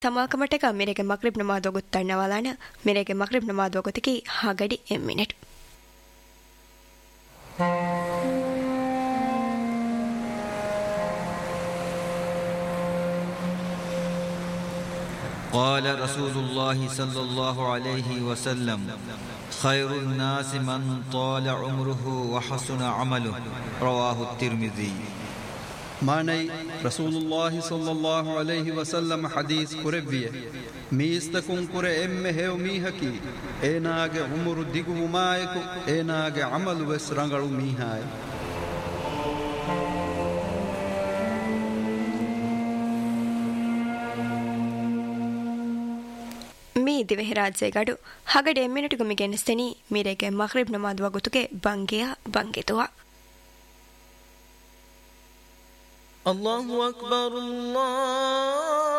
ತಮಾಕಮಟಕ ಮಿರೆಗೆ ಮಗ್ರಿಬ್ ನಮಾಜ್ ಒಗುತ್ತಣ್ಣವಲಾನ ಮಿರೆಗೆ ಮಗ್ರಿಬ್ ನಮಾಜ್ ಒಗುತಿಕಿ ಹಾಗಡಿ ಎಮ್ಮಿನೆಟ್ قال رسول الله صلى الله عليه وسلم خير الناس من طال عمره وحسن عمله رواه الترمذي ماني رسول الله صلى الله عليه وسلم حديث قربيه ميستكم قر ام هيو ميحكي ايناگ عمر ديگو مايكو ايناگ عمل وس رنگلو ميحاي ಮೀ ದಿವೆಹಿ ರಾಜ್ಯಗಡು ಹಗಡೆ ಎಮ್ಮಿನಟಿಗು ಮಿಗೆನಿಸ್ತನಿ ಮೀರೆಗೆ ಮಗ್ರಿಬ್ ನಮಾಜ್ ವಗುತುಗೆ ಬಂಗೆಯ ಬಂಗೆತುವ الله أكبر الله